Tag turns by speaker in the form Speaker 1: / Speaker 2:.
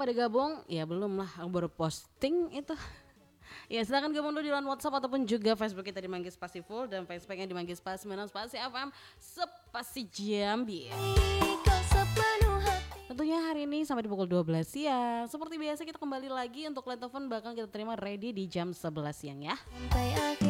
Speaker 1: pada gabung? Ya belum lah, aku baru posting itu. Ya silahkan gabung dulu di line WhatsApp ataupun juga Facebook kita di Manggis Spasi Full dan Facebooknya di Manggis Spasi Menon Spasi FM Spasi Jambi. Tentunya hari ini sampai di pukul 12 siang. Seperti biasa kita kembali lagi untuk line telepon bakal kita terima ready di jam 11 siang ya.